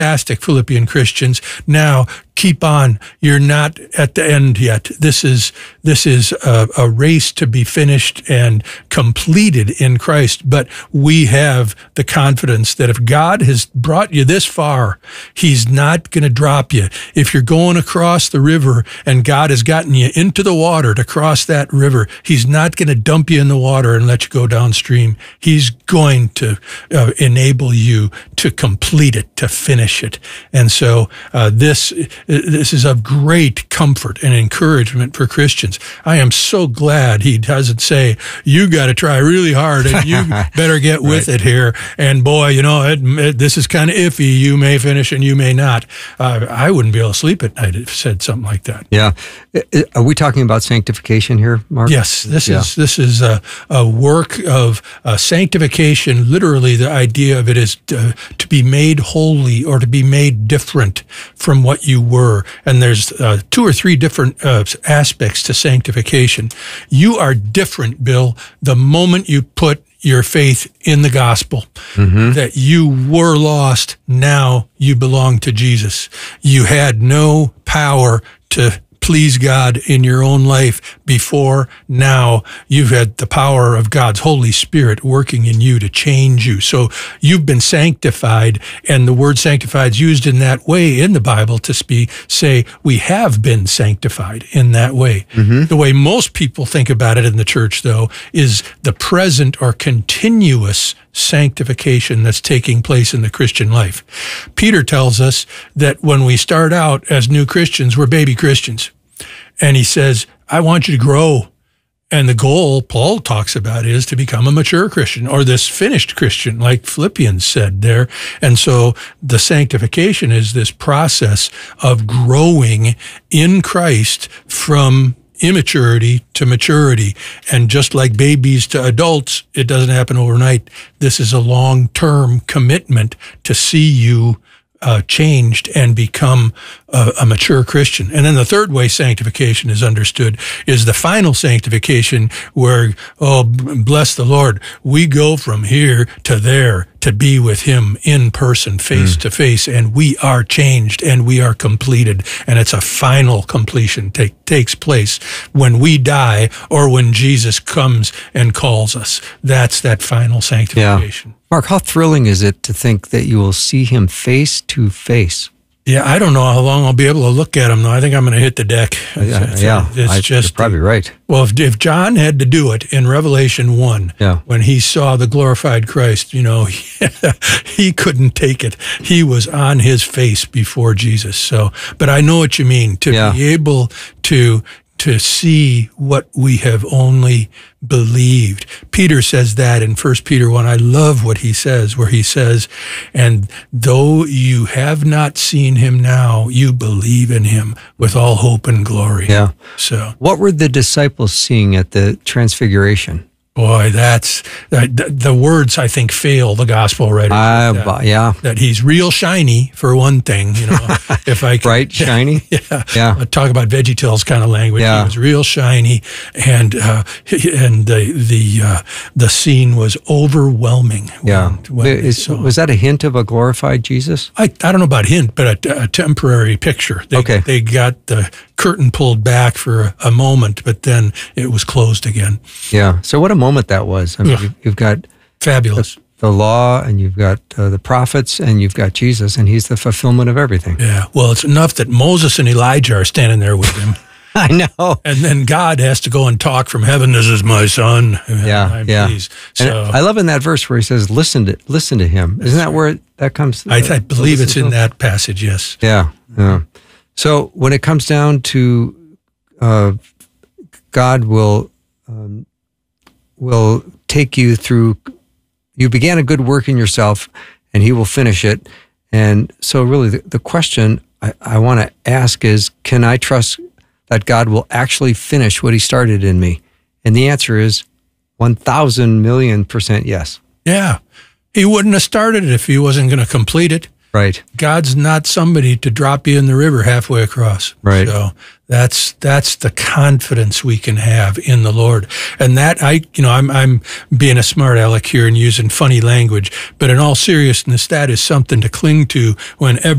Fantastic, Philippian Christians. Now, keep on. You're not at the end yet. This is a race to be finished and completed in Christ. But we have the confidence that if God has brought you this far, He's not going to drop you. If you're going across the river and God has gotten you into the water to cross that river, He's not going to dump you in the water and let you go downstream. He's going to enable you to complete it, to finish it. And so this is of great comfort and encouragement for Christians. I am so glad He doesn't say, you got to try really hard and you better get with it here. And boy, you know, this is kind of iffy. You may finish and you may not. I wouldn't be able to sleep at night if it said something like that. Yeah. Are we talking about sanctification here, Mark? Yes. This is a work of sanctification. Literally, the idea of it is to be made holy or to be made different from what you were. And there's 2 or 3 different aspects to sanctification. You are different, Bill, the moment you put your faith in the gospel, that you were lost, now you belong to Jesus. You had no power to please God in your own life before. Now you've had the power of God's Holy Spirit working in you to change you. So you've been sanctified, and the word sanctified is used in that way in the Bible to say we have been sanctified in that way. The way most people think about it in the church, though, is the present or continuous sanctification that's taking place in the Christian life. Peter tells us that when we start out as new Christians, we're baby Christians. And he says, I want you to grow. And the goal Paul talks about is to become a mature Christian, or this finished Christian, like Philippians said there. And so the sanctification is this process of growing in Christ from immaturity to maturity. And just like babies to adults, it doesn't happen overnight. This is a long-term commitment to see you changed and become a mature Christian. And then the third way sanctification is understood is the final sanctification where, oh, bless the Lord, we go from here to there to be with Him in person, face to face, and we are changed and we are completed. And it's a final completion takes place when we die or when Jesus comes and calls us. That's that final sanctification. Yeah. Mark, how thrilling is it to think that you will see Him face to face? Yeah, I don't know how long I'll be able to look at Him, though. I think I'm going to hit the deck. You're probably right. Well, if John had to do it in Revelation 1, when he saw the glorified Christ, you know, he couldn't take it. He was on his face before Jesus. So, but I know what you mean, to be able to see what we have only believed. Peter says that in 1 Peter 1. I love what he says, where he says, and though you have not seen Him now, you believe in Him with all hope and glory. Yeah. So, what were the disciples seeing at the Transfiguration? Boy, that's the words, I think, fail the gospel writers. That He's real shiny, for one thing. You know, if I can, bright, shiny. Yeah. Talk about VeggieTales kind of language. Yeah. He was real shiny, and the scene was overwhelming. Yeah. Was that a hint of a glorified Jesus? I don't know about hint, but a temporary picture. They got the curtain pulled back for a moment, but then it was closed again. Yeah. So what a moment that was. I mean, you've got fabulous the law, and you've got the prophets, and you've got Jesus, and He's the fulfillment of everything. Yeah. Well, it's enough that Moses and Elijah are standing there with Him. I know. And then God has to go and talk from heaven. This is my son. Yeah. So, and I love in that verse where He says, "Listen to Him." Isn't that where that comes? I believe it's in that passage. Yes. Yeah. So when it comes down to God will take you through. You began a good work in yourself, and He will finish it. And so really the question I want to ask is, can I trust that God will actually finish what He started in me? And the answer is 1,000,000,000% yes. Yeah. He wouldn't have started it if He wasn't going to complete it. Right. God's not somebody to drop you in the river halfway across. Right. So that's the confidence we can have in the Lord. And that I'm being a smart aleck here and using funny language, but in all seriousness, that is something to cling to when